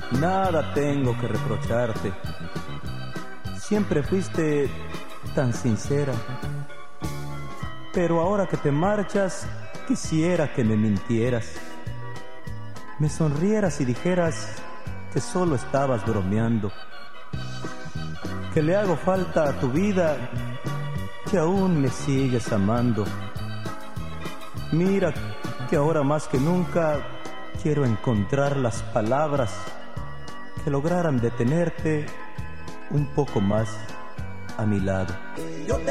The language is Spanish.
Nada tengo que reprocharte. Siempre fuiste tan sincera. Pero ahora que te marchas, quisiera que me mintieras. Me sonrieras y dijeras que solo estabas bromeando. Que le hago falta a tu vida, que aún me sigues amando. Mira que ahora más que nunca quiero encontrar las palabras que lograran detenerte un poco más a mi lado.